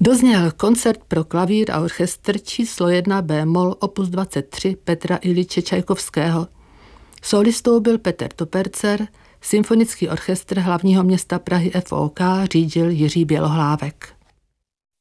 Dozněl koncert pro klavír a orchestr číslo 1 bémol opus 23 Petra Iljiče Čajkovského. Solistou byl Petr Topercer, symfonický orchestr hlavního města Prahy FOK řídil Jiří Bělohlávek.